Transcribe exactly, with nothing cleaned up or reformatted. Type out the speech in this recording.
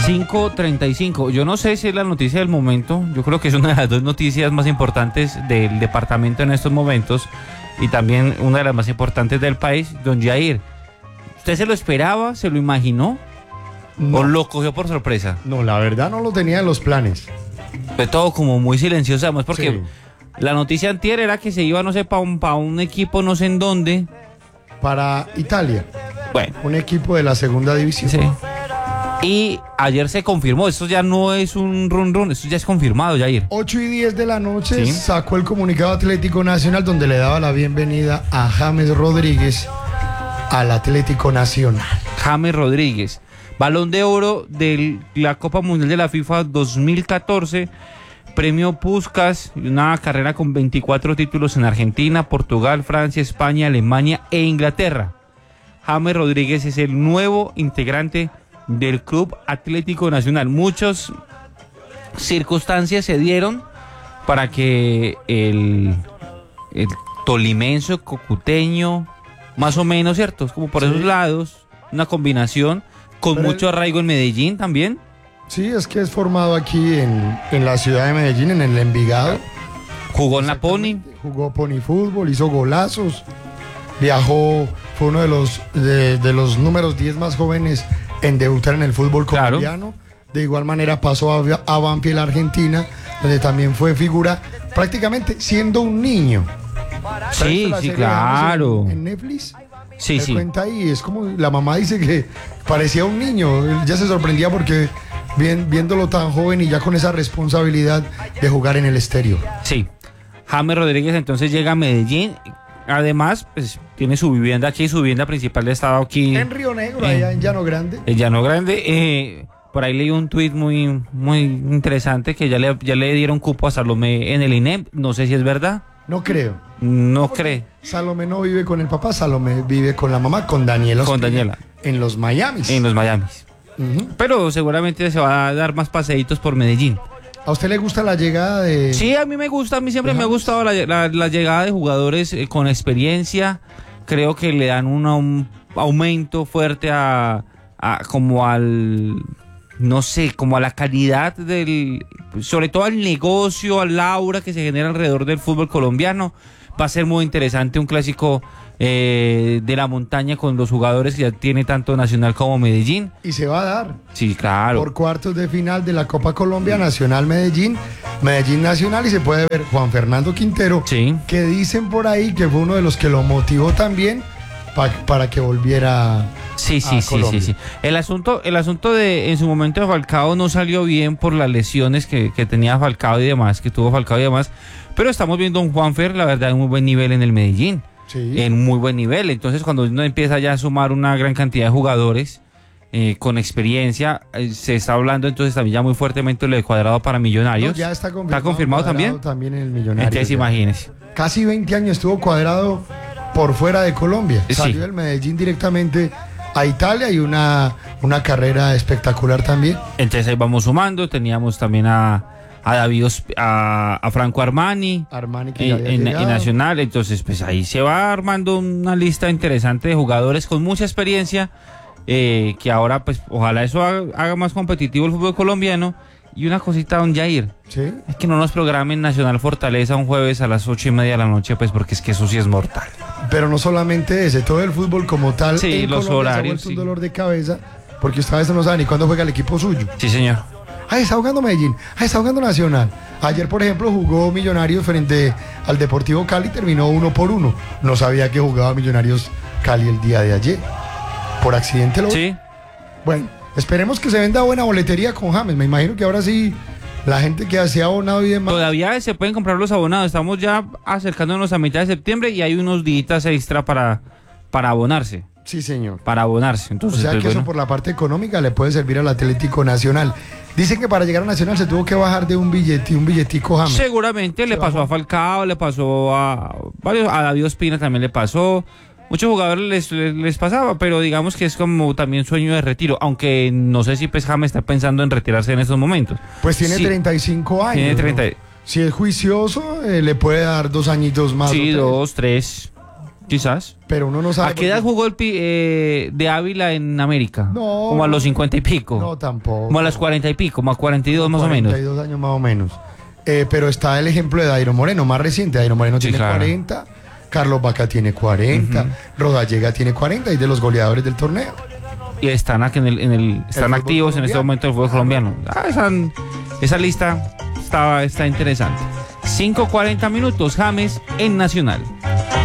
cinco treinta y cinco. Yo no sé si es la noticia del momento. Yo creo que es una de las dos noticias más importantes del departamento en estos momentos y también una de las más importantes del país. Don Jair, ¿usted se lo esperaba? ¿Se lo imaginó? No. ¿O lo cogió por sorpresa? No, la verdad no lo tenía en los planes. Fue todo como muy silencioso, además porque Sí. la noticia antier era que se iba, no sé, para un, pa un equipo no sé en dónde. Para Italia, Bueno, un equipo de la segunda división. sí. Y ayer se confirmó, esto ya no es un run run, esto ya es confirmado, Jair. ocho y diez de la noche Sí. sacó el comunicado Atlético Nacional donde le daba la bienvenida a James Rodríguez al Atlético Nacional. James Rodríguez, Balón de Oro de la Copa Mundial de la FIFA dos mil catorce, Premio Puskás, una carrera con veinticuatro títulos en Argentina, Portugal, Francia, España, Alemania e Inglaterra. James Rodríguez es el nuevo integrante del Club Atlético Nacional. Muchas circunstancias se dieron para que el, el tolimense, cocuteño, más o menos, ¿cierto? Como por Sí. esos lados, una combinación con Pero mucho él- arraigo en Medellín también. Sí, es que es formado aquí en, en la ciudad de Medellín, en el Envigado. Jugó en la Pony. Jugó Pony Fútbol, hizo golazos, viajó, fue uno de los, de, de los números diez más jóvenes en debutar en el fútbol Claro. colombiano. De igual manera pasó a, a Banfield, Argentina, donde también fue figura prácticamente siendo un niño. ¿Se ha Sí, visto la sí, serie de James claro. En, en Netflix. Sí, Me sí. cuenta ahí, es como la mamá dice que parecía un niño. Él ya se sorprendía porque bien, viéndolo tan joven y ya con esa responsabilidad de jugar en el exterior. Sí. James Rodríguez entonces llega a Medellín. Además, pues tiene su vivienda aquí, su vivienda principal de estado aquí En Río Negro, Eh. allá en Llano Grande. en Llano Grande. Eh, por ahí leí un tuit muy, muy interesante que ya le, ya le dieron cupo a Salomé en el I N E M. No sé si es verdad. No creo. No cree. Salomé no vive con el papá, Salomé vive con la mamá, con Daniela. Con Ospina, Daniela. En los Miamis. En los Miami. Ujú. Pero seguramente se va a dar más paseitos por Medellín. ¿A usted le gusta la llegada de...? Sí, a mí me gusta, a mí siempre ¿De me ha James? gustado la, la- la llegada de jugadores eh, con experiencia. Creo que le dan un, aum- aumento fuerte a, a- como al, no sé, como a la calidad del, sobre todo al negocio, al aura que se genera alrededor del fútbol colombiano. Va a ser muy interesante un clásico eh, de la montaña con los jugadores que ya tiene tanto Nacional como Medellín. Y se va a dar. Sí, claro. Por cuartos de final de la Copa Colombia Nacional Medellín, Medellín Nacional, y se puede ver Juan Fernando Quintero, Sí. que dicen por ahí que fue uno de los que lo motivó también pa- para que volviera Sí, sí, a sí, Colombia. sí, sí. El asunto, el asunto de en su momento de Falcao no salió bien por las lesiones que, que tenía Falcao y demás, que tuvo Falcao y demás. Pero estamos viendo a un Juanfer, la verdad, en muy buen nivel en el Medellín. Sí. En muy buen nivel. Entonces, cuando uno empieza ya a sumar una gran cantidad de jugadores eh, con experiencia, eh, se está hablando entonces también ya muy fuertemente lo de Cuadrado para Millonarios. No, ya está confirmado, ¿Está confirmado Cuadrado también? también en el Millonario. Entonces, ya. imagínese. Casi veinte años estuvo Cuadrado por fuera de Colombia. Sí. Salió del Medellín directamente a Italia y una, una carrera espectacular también. Entonces ahí vamos sumando. Teníamos también a, a David, Osp- a, a Franco Armani. Armani que ya En, había en- llegado. en Nacional, entonces pues ahí se va armando una lista interesante de jugadores con mucha experiencia, eh, que ahora pues ojalá eso haga, haga más competitivo el fútbol colombiano. Y una cosita, don Jair, Sí. es que no nos programen Nacional Fortaleza un jueves a las ocho y media de la noche, pues porque es que eso sí es mortal. Pero no solamente ese, todo el fútbol como tal. Sí, en los Colombia horarios, se ha vuelto un sí. dolor de cabeza porque usted a veces no sabe ni cuándo juega el equipo suyo. Sí, señor. Ay, está jugando Medellín. Ay, está jugando Nacional. Ayer, por ejemplo, jugó Millonarios frente al Deportivo Cali, terminó uno por uno. No sabía que jugaba Millonarios Cali el día de ayer. Por accidente lo. Sí. Bueno, esperemos que se venda buena boletería con James. Me imagino que ahora sí la gente que se ha abonado y demás. Todavía se pueden comprar los abonados. Estamos ya acercándonos a mitad de septiembre y hay unos días extra para, para abonarse. Sí, señor. Para abonarse. O Entonces, sea pues, que eso bueno. por la parte económica le puede servir al Atlético Nacional. Dicen que para llegar a Nacional se tuvo que bajar de un billete, un billetico James. Seguramente le Se pasó bajó. a Falcao, le pasó a varios, a David Ospina también le pasó. Muchos jugadores les, les, les pasaba, pero digamos que es como también sueño de retiro, aunque no sé si pues James está pensando en retirarse en estos momentos. Pues tiene Sí. treinta y cinco años. Tiene ¿no? treinta. Si es juicioso, eh, le puede dar dos añitos más. Sí, o tres. dos, tres. Quizás. Pero uno no sabe. ¿A qué edad jugó el pi- eh, de Ávila en América? No. Como a los cincuenta y pico. No, tampoco. Como a los cuarenta y pico, como a cuarenta y dos más cuarenta y o menos. dos años más o menos. Eh, pero está el ejemplo de Dairo Moreno, más reciente. Dairo Moreno Sí, tiene claro. cuarenta, Carlos Vaca tiene cuarenta, Ujú. Rodallega tiene cuarenta y de los goleadores del torneo. Y están aquí en el, en el están fútbol activos en este colombiano. momento el fútbol colombiano. Ah, esa, esa lista estaba, está interesante. cinco cuarenta minutos, James en Nacional.